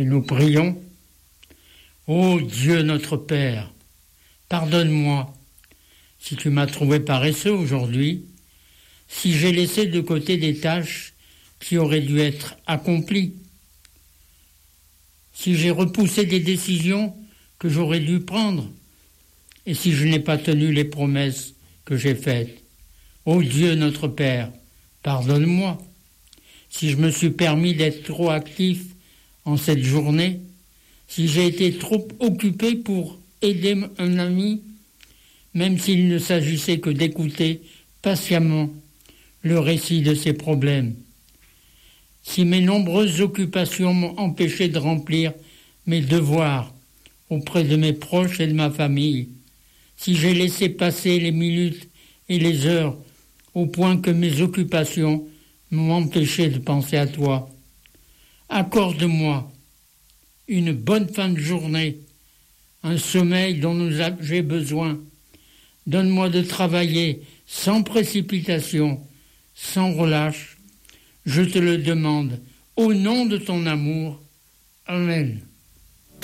Et nous prions. Ô Dieu notre Père, pardonne-moi si tu m'as trouvé paresseux aujourd'hui, si j'ai laissé de côté des tâches qui auraient dû être accomplies, si j'ai repoussé des décisions que j'aurais dû prendre, et si je n'ai pas tenu les promesses que j'ai faites. Ô Dieu notre Père, pardonne-moi si je me suis permis d'être trop actif en cette journée, si j'ai été trop occupé pour aider un ami, même s'il ne s'agissait que d'écouter patiemment le récit de ses problèmes, si mes nombreuses occupations m'ont empêché de remplir mes devoirs auprès de mes proches et de ma famille, si j'ai laissé passer les minutes et les heures au point que mes occupations m'ont empêché de penser à toi, accorde-moi une bonne fin de journée, un sommeil dont j'ai besoin. Donne-moi de travailler sans précipitation, sans relâche. Je te le demande, au nom de ton amour. Amen.